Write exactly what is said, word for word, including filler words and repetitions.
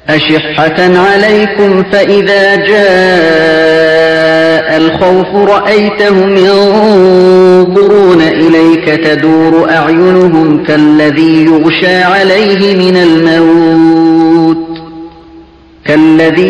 أشحة عليكم فإذا جاء الخوف رأيتهم ينظرون إليك تدور أعينهم كالذي يغشى عليه من الموت كالذي